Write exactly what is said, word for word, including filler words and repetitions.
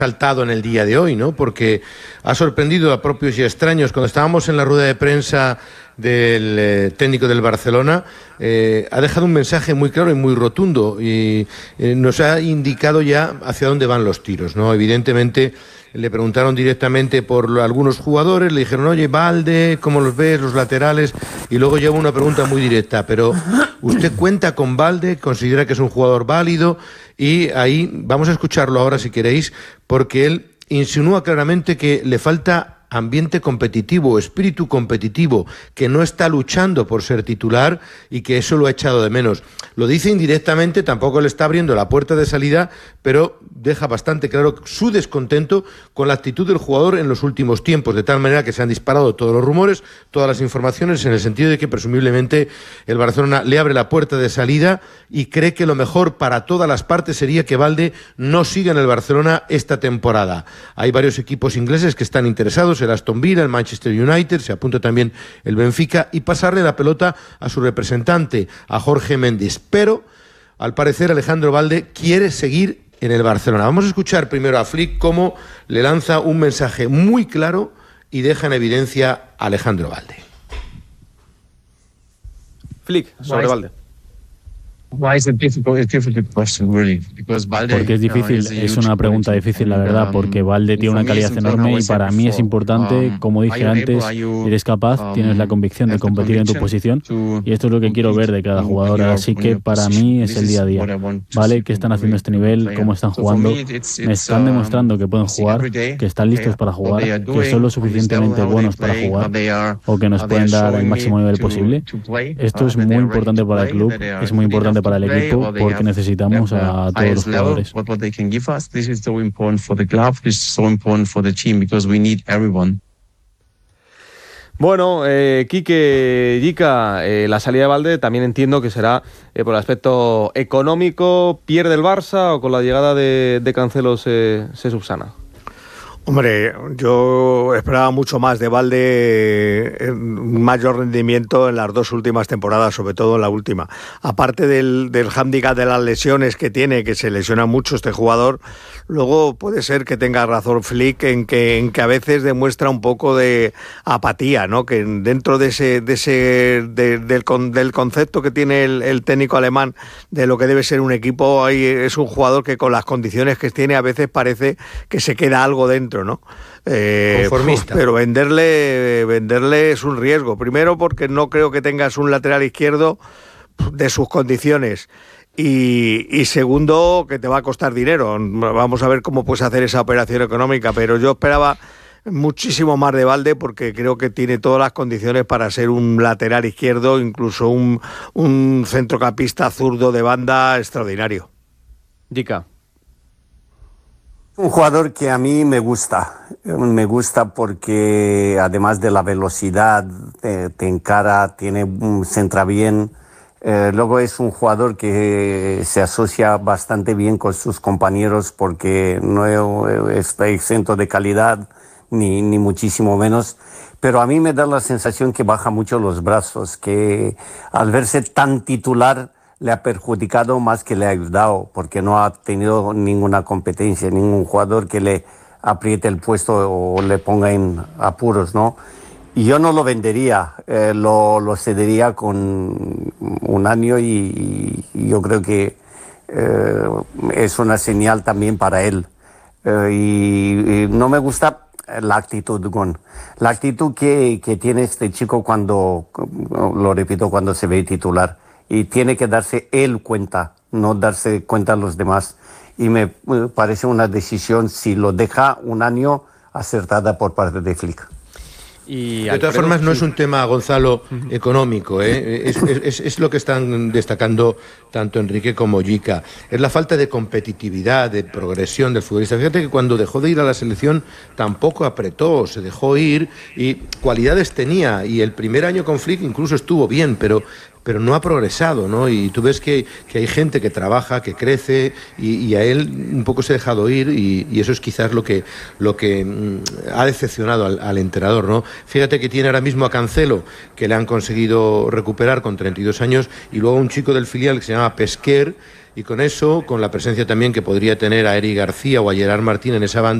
saltado en el día de hoy, ¿no? Porque ha sorprendido a propios y extraños. Cuando estábamos en la rueda de prensa del eh, técnico del Barcelona, eh, ha dejado un mensaje muy claro y muy rotundo y eh, nos ha indicado ya hacia dónde van los tiros, ¿no? Evidentemente le preguntaron directamente por algunos jugadores, le dijeron, oye, Balde, ¿cómo los ves, los laterales? Y luego lleva una pregunta muy directa, pero ¿usted cuenta con Balde? ¿Considera que es un jugador válido? Y ahí vamos a escucharlo ahora si queréis, porque él insinúa claramente que le falta ambiente competitivo, espíritu competitivo, que no está luchando por ser titular y que eso lo ha echado de menos. Lo dice indirectamente, tampoco le está abriendo la puerta de salida, pero deja bastante claro su descontento con la actitud del jugador en los últimos tiempos, de tal manera que se han disparado todos los rumores, todas las informaciones, en el sentido de que presumiblemente el Barcelona le abre la puerta de salida y cree que lo mejor para todas las partes sería que Balde no siga en el Barcelona esta temporada. Hay varios equipos ingleses que están interesados, el Aston Villa, el Manchester United, se apunta también el Benfica, y pasarle la pelota a su representante, a Jorge Méndez. Pero, al parecer, Alejandro Balde quiere seguir en el Barcelona. Vamos a escuchar primero a Flick cómo le lanza un mensaje muy claro y deja en evidencia a Alejandro Balde. Flick, sobre Balde. Why is it difficult? It's a difficult question, really, because Balde, porque es difícil, es una pregunta difícil, la verdad, porque Balde tiene una calidad enorme y para mí es importante, como dije antes, eres capaz, tienes la convicción de competir en tu posición y esto es lo que quiero ver de cada jugador, así que para mí es el día a día, ¿vale? ¿Qué están haciendo a este nivel? ¿Cómo están jugando? Me están demostrando que pueden jugar, que están listos para jugar, que son lo suficientemente buenos para jugar o que nos pueden dar el máximo nivel posible. Esto es muy importante para el club, es muy importante para el equipo porque necesitamos a todos los jugadores. Bueno, eh, Quique, Jica, eh, la salida de Balde también entiendo que será eh, por el aspecto económico. ¿Pierde el Barça o con la llegada de, de Cancelo se, se subsana? Hombre, yo esperaba mucho más de Balde, un mayor rendimiento en las dos últimas temporadas, sobre todo en la última. Aparte del, del hándicap de las lesiones que tiene, que se lesiona mucho este jugador, luego puede ser que tenga razón Flick en que, en que a veces demuestra un poco de apatía, ¿no? Que dentro de ese, de ese de, del, del concepto que tiene el, el técnico alemán de lo que debe ser un equipo, ahí es un jugador que con las condiciones que tiene a veces parece que se queda algo dentro, ¿no? Eh, Conformista. Pero venderle, venderle es un riesgo. Primero porque no creo que tengas un lateral izquierdo de sus condiciones. Y, y segundo, que te va a costar dinero. Vamos a ver cómo puedes hacer esa operación económica. Pero yo esperaba muchísimo más de Balde porque creo que tiene todas las condiciones para ser un lateral izquierdo, incluso un, un centrocampista zurdo de banda extraordinario. Jica. Un jugador que a mí me gusta, me gusta porque además de la velocidad, te, te encara, tiene, centra bien. Eh, luego es un jugador que se asocia bastante bien con sus compañeros porque no está exento de calidad, ni, ni muchísimo menos. Pero a mí me da la sensación que baja mucho los brazos, que al verse tan titular le ha perjudicado más que le ha ayudado, porque no ha tenido ninguna competencia, ningún jugador que le apriete el puesto o le ponga en apuros, ¿no? Y yo no lo vendería, eh, lo, lo cedería con un año y, y yo creo que eh, es una señal también para él. Eh, y, y no me gusta la actitud, Gon. La actitud que, que tiene este chico cuando, lo repito, cuando se ve titular. Y tiene que darse él cuenta, no darse cuenta a los demás. Y me parece una decisión, si lo deja un año, acertada por parte de Flick. Y de todas formas, no es un tema, Gonzalo, económico, ¿eh? es, es, es lo que están destacando tanto Enrique como Jica. Es la falta de competitividad, de progresión del futbolista. Fíjate que cuando dejó de ir a la selección tampoco apretó, se dejó ir y cualidades tenía. Y el primer año con Flick incluso estuvo bien, pero pero no ha progresado, ¿no? Y tú ves que, que hay gente que trabaja, que crece, y, y a él un poco se ha dejado ir, y, y eso es quizás lo que, lo que mm, ha decepcionado al, al entrenador, ¿no? Fíjate que tiene ahora mismo a Cancelo, que le han conseguido recuperar con treinta y dos años, y luego un chico del filial que se llama Pesquer, y con eso, con la presencia también que podría tener a Eric García o a Gerard Martín en esa banda,